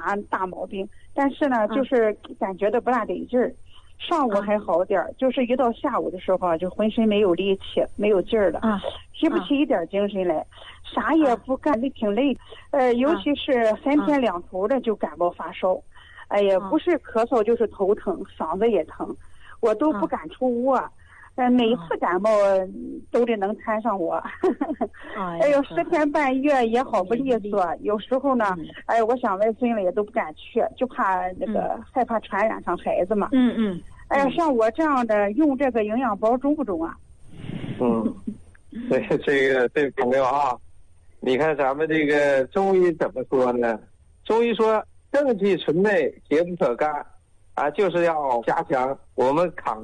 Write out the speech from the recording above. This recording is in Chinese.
啥大毛病，但是呢，就是感觉的不大得劲儿。上午还好点儿，就是一到下午的时候啊，就浑身没有力气，没有劲儿了，提不起一点精神来，啥也不干，挺累。尤其是3天2头的就感冒发烧，哎呀，不是咳嗽就是头疼，嗓子也疼，我都不敢出屋啊。每一次感冒都得能摊上我，哎呦，10天半月也好不利索。有时候呢，哎，我想外孙了也都不敢去，就怕那个害怕传染上孩子嘛。哎呀，像我这样的用这个营养包中不中啊？ 对，这个朋友啊，你看咱们这个中医怎么说呢？中医说正气存内，邪不可干啊，就是要加强我们抗